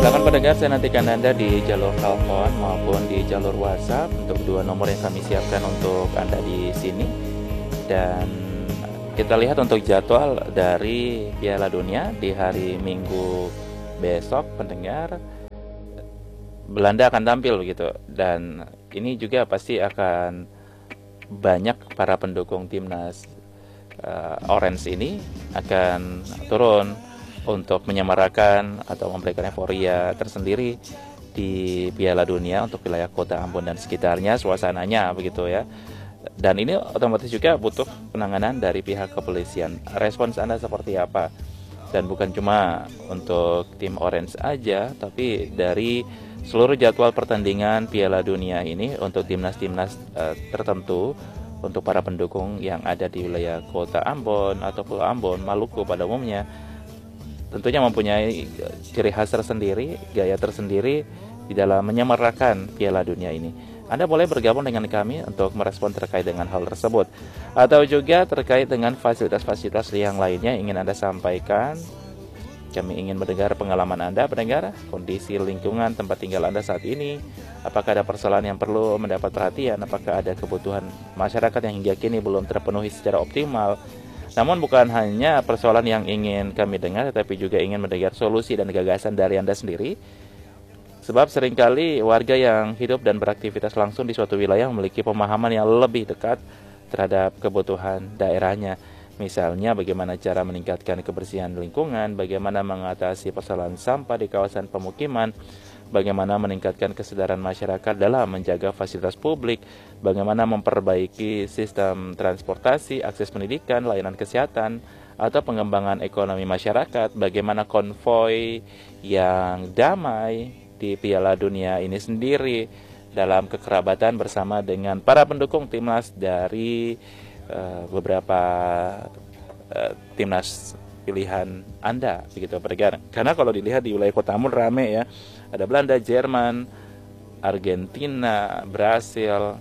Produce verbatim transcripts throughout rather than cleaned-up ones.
Silakan pendengar, saya nantikan Anda di jalur telepon maupun di jalur WhatsApp untuk dua nomor yang kami siapkan untuk Anda di sini. Dan kita lihat untuk jadwal dari Piala Dunia di hari Minggu besok, pendengar, Belanda akan tampil begitu. Dan ini juga pasti akan banyak para pendukung timnas uh, Orange ini akan turun untuk menyemarakan atau memberikan euforia tersendiri di Piala Dunia untuk wilayah Kota Ambon dan sekitarnya, suasananya begitu ya. Dan ini otomatis juga butuh penanganan dari pihak kepolisian. Respons Anda seperti apa? Dan bukan cuma untuk tim Orange aja, tapi dari seluruh jadwal pertandingan Piala Dunia ini untuk timnas-timnas uh, tertentu, untuk para pendukung yang ada di wilayah Kota Ambon atau Pulau Ambon, Maluku pada umumnya, tentunya mempunyai ciri khas tersendiri, gaya tersendiri di dalam menyemarakan Piala Dunia ini. Anda boleh bergabung dengan kami untuk merespon terkait dengan hal tersebut, atau juga terkait dengan fasilitas-fasilitas yang lainnya ingin Anda sampaikan. Kami ingin mendengar pengalaman Anda, pendengar, kondisi lingkungan tempat tinggal Anda saat ini. Apakah ada persoalan yang perlu mendapat perhatian? Apakah ada kebutuhan masyarakat yang hingga kini belum terpenuhi secara optimal? Namun bukan hanya persoalan yang ingin kami dengar, tetapi juga ingin mendengar solusi dan gagasan dari Anda sendiri. Sebab seringkali warga yang hidup dan beraktivitas langsung di suatu wilayah memiliki pemahaman yang lebih dekat terhadap kebutuhan daerahnya. Misalnya bagaimana cara meningkatkan kebersihan lingkungan, bagaimana mengatasi persoalan sampah di kawasan pemukiman, bagaimana meningkatkan kesadaran masyarakat dalam menjaga fasilitas publik, bagaimana memperbaiki sistem transportasi, akses pendidikan, layanan kesehatan, atau pengembangan ekonomi masyarakat, bagaimana konvoi yang damai di Piala Dunia ini sendiri dalam kekerabatan bersama dengan para pendukung timnas dari uh, beberapa uh, timnas pilihan Anda begitu pendengar. Karena kalau dilihat di wilayah Kota Ambon rame ya. Ada Belanda, Jerman, Argentina, Brasil,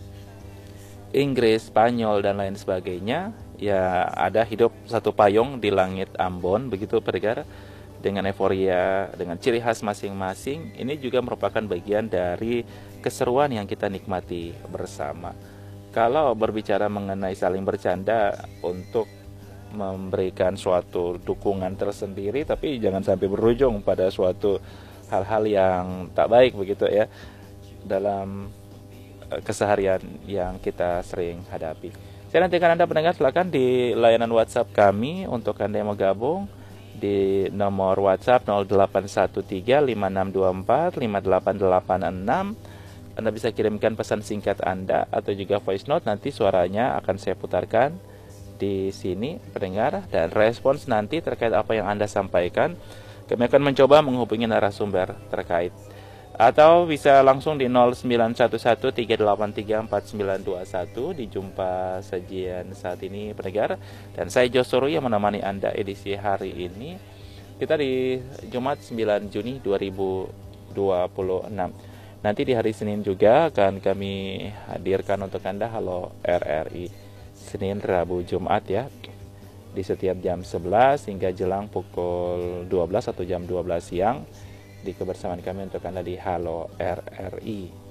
Inggris, Spanyol dan lain sebagainya. Ya, ada hidup satu payung di langit Ambon begitu pendengar, dengan euforia, dengan ciri khas masing-masing. Ini juga merupakan bagian dari keseruan yang kita nikmati bersama. Kalau berbicara mengenai saling bercanda untuk memberikan suatu dukungan tersendiri, tapi jangan sampai berujung pada suatu hal-hal yang tak baik begitu ya dalam keseharian yang kita sering hadapi. Saya nantikan Anda pendengar, silakan di layanan WhatsApp kami untuk Anda yang mau gabung di nomor WhatsApp nol delapan satu tiga lima enam dua empat lima delapan delapan enam. Anda bisa kirimkan pesan singkat Anda atau juga voice note, nanti suaranya akan saya putarkan di sini pendengar, dan respons nanti terkait apa yang Anda sampaikan. Kami akan mencoba menghubungi narasumber terkait, atau bisa langsung di nol sembilan satu satu tiga delapan tiga empat sembilan dua satu di jumpa sajian saat ini pendengar. Dan saya Josoro yang menemani Anda edisi hari ini. Kita di Jumat sembilan Juni dua ribu dua puluh enam. Nanti di hari Senin juga akan kami hadirkan untuk Anda Halo R R I, Senin, Rabu, Jumat ya, di setiap jam sebelas hingga jelang pukul dua belas atau jam dua belas siang, di kebersamaan kami untuk Anda di Halo R R I.